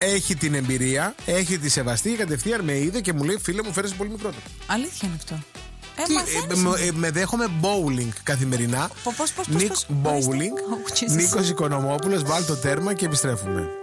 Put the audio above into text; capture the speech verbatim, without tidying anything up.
έχει την εμπειρία, έχει τη σεβαστεί, κατευθείαν με είδε και μου λέει: φίλε μου, φέρεσαι πολύ μικρότερο. Αλήθεια είναι αυτό. Ε, Τι, ε, με, με δέχομαι bowling καθημερινά. Πώς, πώς, πώς, Νίκ πώς, bowling. Νίκος Οικονομόπουλος, βάλ το τέρμα και επιστρέφουμε.